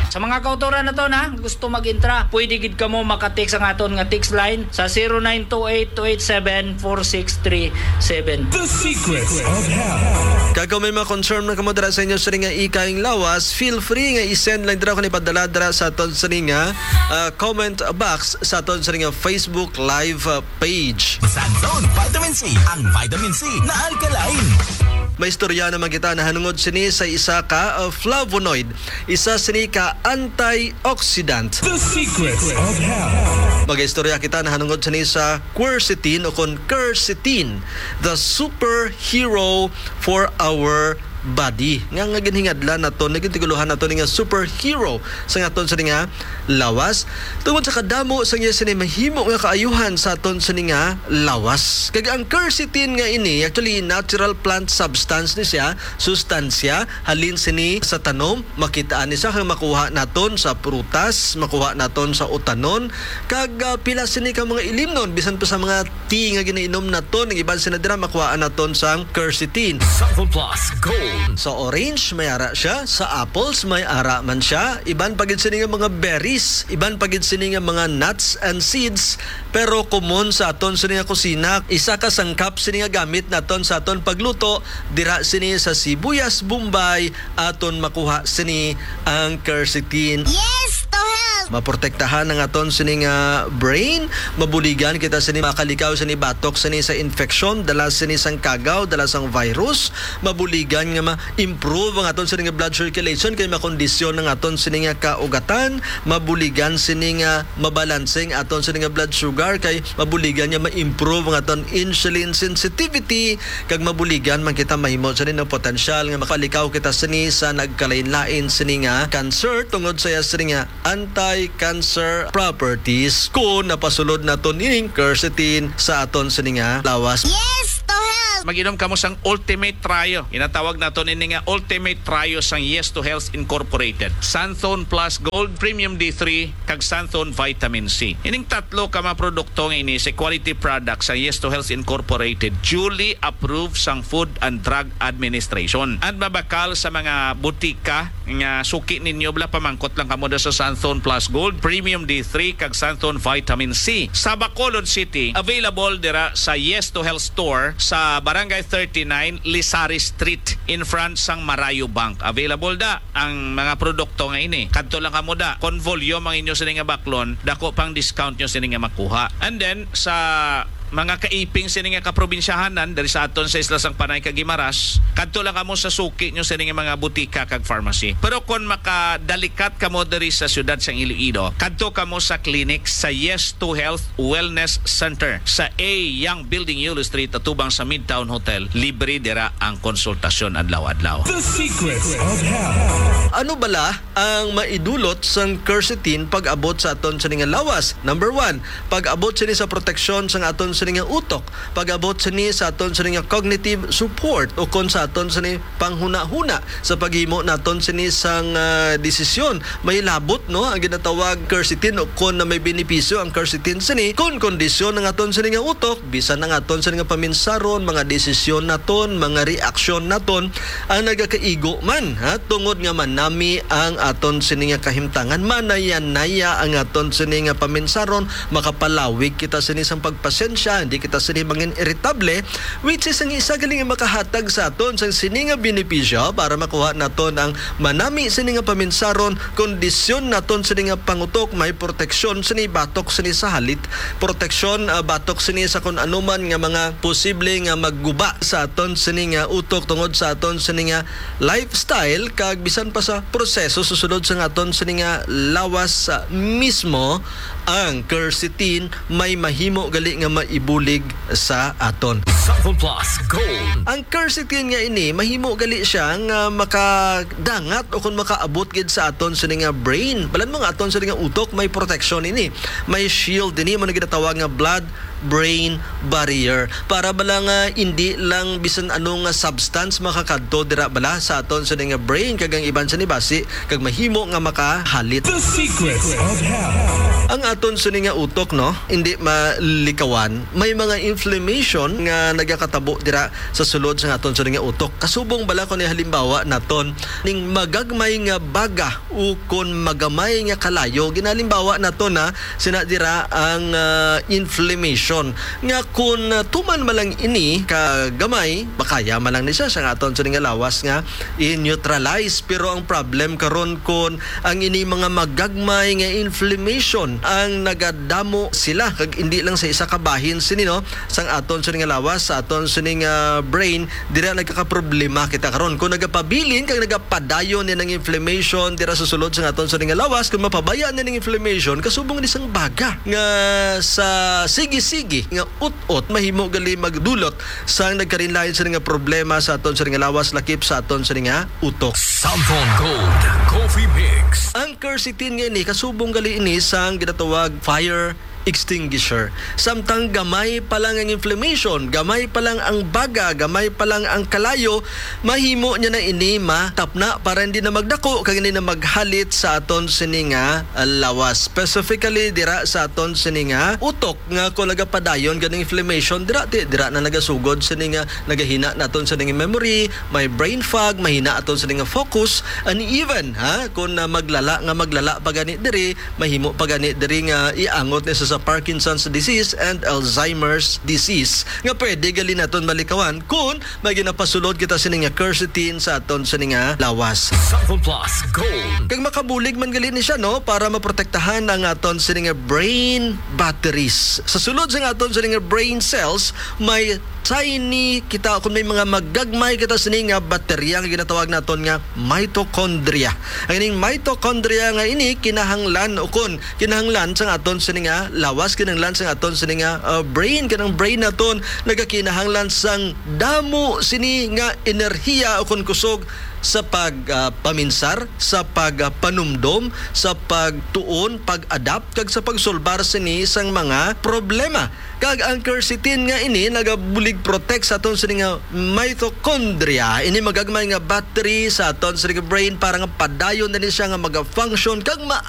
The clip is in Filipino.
Sa mga kautoran na to na gusto mag-intra, pwede gid kamo maka-text ang aton nga text line sa 0928-287-4637. The Secrets of Health. Kag may mga concern na kamo dira sa inyo sa nga ikaing lawas, feel free nga i-send lang dira ko ni padala dira sa aton sa nga comment box sa aton sa nga Facebook live page. Santon Vitamin C, ang vitamin C na alkaline. May istorya naman kita na hanungod sini sa isa ka flavonoid, isa sini ka antioxidant. The Secrets of Health. Mag-istorya kita na hanungod sini sa quercetin o kon quercetin, the superhero for our body. Nga ginhingadlan naton, nagintiguluhan naton nga superhero sa aton sa nga lawas. Tungod sa kadamo sa iya sini mahimo nga kaayuhan sa aton sa nga lawas. Kag ang quercetin nga ini actually natural plant substance ni siya, sustansya halin sini sa tanom, makitaan ni siya kang makuha naton sa prutas, makuha naton sa utanon, kag pila sini ka mga ilimnon bisan pa sa mga tea nga ginainom naton, ang iban sina dira makuha naton sa quercetin. Santon Plus Gold. Sa orange may ara siya, sa apples may ara man siya, iban pagid sini nga mga berries, iban pagid sini nga mga nuts and seeds, pero common sa aton sini nga kusina, isa ka sangkap sini nga gamit naton sa aton pagluto, dira sini sa sibuyas bombay aton makuha sini ang quercetin. Yes, to help! Maprotektahan ang aton sini nga brain, mabuligan kita sini makalikaw sini batok sini sa infeksyon, dala sini sang kagaw, dala sang virus, mabuligan nga ma-improve ang aton sini nga blood circulation kay makondisyon ng aton sini nga kaugatan, mabuligan sini nga mabalancing aton sini nga blood sugar kay mabuligan nga ma-improve ang aton insulin sensitivity, kag mabuligan man kita mahimo sini ng potensyal nga makalikaw kita sini sa nagkalain-lain sini nga cancer tungod sa sini nga anti-cancer properties kung napasulod naton ining quercetin sa aton sini nga lawas. Yes, to help! Mag-inom kamo sang Ultimate Trio. Inatawag nato ini nga Ultimate Trio sang Yes to Health Incorporated. Santon Plus Gold, Premium D3, kag Santon Vitamin C. Ining tatlo ka mga produkto nga ini sa quality product sang Yes to Health Incorporated, duly approved sang Food and Drug Administration. At mabakal sa mga butika nga suki ninyo bala pamangkot lang kamo sa Santon Plus Gold, Premium D3, kag Santon Vitamin C. Sa Bacolod City, available dira sa Yes to Health Store sa Barangay 39, Lisari Street, in front sang Marayo Bank. Available da ang mga produkto nga ini. Kadto lang kamo da, kon volume ang inyo sini nga baklon, dako pang discount nyo sini nga makuha. And then sa mga kaiping sini nga kaprobinsyahanan dari sa aton sa Isla sang Panay kag Guimaras, kadto lang kamo sa suki nyo sini nga mga butika kag pharmacy. Pero kon makadalikat kamo dari sa syudad sang Iloilo, kadto kamo sa clinic sa Yes to Health Wellness Center sa A Young Building, Yulo Street, atubang sa Midtown Hotel. Libre dira ang konsultasyon adlaw-adlaw. The Secrets of Health. Ano bala ang maidulot sang quercetin pag abot sa aton sa nga lawas? Number 1, pag abot sini sa proteksyon sang aton sa nga utok, pag abot sini sa aton sa nga cognitive support o kon sa aton sa panghuna-huna sa paghimo naton sini sang desisyon. May labot no ang ginatawag quercetin o kon na may benepisyo ang quercetin sini kon kondisyon ng aton sa nga utok, bisan ng aton sa nga paminsaron, mga desisyon naton, mga reaksyon naton ang nagakaigo man tungod nga manami ang aton sini nga kahimtangan, manaya-naya ang aton sini nga paminsaron, makapalawig kita sini sang pagpasensya, hindi kita sini mangin irritable, which is ang isa galing nga makahatag sa aton sang sini nga benepisyo para makuha naton ang manami sini nga paminsaron, kondisyon naton sini nga pangutok, may proteksyon sini batok sini sa halit, proteksyon batok sini sa kung anuman nga mga posible nga magguba sa aton sini nga utok tungod sa aton sini nga lifestyle, kag bisan pa sa proseso susunod sa aton sini nga lawas mismo, ang quercetin may mahimo gali nga maibulig sa aton. Santon Plus Gold. Ang quercetin nga ini mahimo gali siya nga makadangat o kung makaabot gid sa aton sa nga brain. Balan mo nga aton sa nga utok may protection ini. May shield ini mo na ginatawag nga blood blood-brain barrier para bala nga hindi lang bisan anong substance makakadto dira bala sa aton sa nga brain kagang iban sa nibasi kag mahimo nga makahalit. The secrets of health. Ang aton sa nga utok no, hindi malikawan, may mga inflammation nga nagakatabo dira sa sulod sa aton sa nga utok. Kasubong bala ko ni halimbawa naton ning magagmay nga baga o kon magamay nga kalayo ginalimbawa naton na sina dira ang inflammation nga kun tuman malang ini kagamay makaya malang ni siya sa aton sa nga lawas nga i-neutralize, pero ang problem karon kon ang ini mga magagmay nga inflammation ang nagadamo sila kag hindi lang sa isa ka bahin sini no sang aton sa nga lawas sa aton sa nga brain dira nagkakaproblema kita karon kung nagapabilin kag nagapadayon ni ng inflammation dira sa sulod sa aton sa nga lawas kung mapabaya ni ng inflammation kasubong ni sang baga nga sa sige-sige nga ut-ut mahimo gali magdulot sang nagkarinlain sa nga problema sa aton sa nga lawas lakip sa aton sa nga utok. Santon Gold Coffee Mix. Ang quercetin nga ini kasubong gali ini sang ginatawag fire extinguisher. Samtang gamay pa lang ang inflammation, gamay pa lang ang baga, gamay pa lang ang kalayo, mahimo niya na ini matapna para hindi na magdako kag hindi na maghalit sa aton sini nga lawas. Specifically dira sa aton sini nga utok nga kung nagapadayon ganing inflammation dira na nagasugod sini nga nagahina naton sa nga memory, may brain fog, mahina aton sa nga focus, and even kung maglala pa gani diri, mahimo pa gani diri nga iangot ni sa Parkinson's disease and Alzheimer's disease nga pwede gali naton malikawan kung may ginapasulod kita sini nga quercetin sa aton sini nga lawas. Santon Plus Gold. Kag makabulig man gali ni siya no para maprotektahan ang aton sini nga brain batteries. Sa sulod sa aton sini nga brain cells may tiny kita kung may mga magagmay kita sini nga baterya nga ginatawag naton nga mitochondria. Ang ining mitochondria nga ini kinahanglan o kun kinahanglan sa aton sini nga lawas kinahanglan sa aton sini nga brain kanang brain naton nagakinahanglan sang damo sini nga enerhiya o kun kusog sa pagpaminsar, sa pagpanumdom, sa pagtuon, pag-adapt kag sa pagsolbar sini sang mga problema. Kag ang quercetin nga ini nagabulig protect sa aton sini nga mitochondria. Ini magagmay nga battery sa aton sini nga brain para nga padayon na ni siya nga maga-function kag